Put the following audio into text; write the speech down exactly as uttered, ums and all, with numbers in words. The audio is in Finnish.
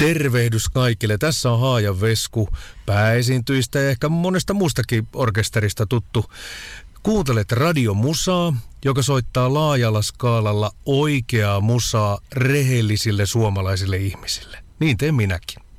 Tervehdys kaikille. Tässä on Haajan Vesku, pääesiintyistä ja ehkä monesta muustakin orkesterista tuttu. Kuuntelet radiomusaa, joka soittaa laajalla skaalalla oikeaa musaa rehellisille suomalaisille ihmisille. Niin teen minäkin.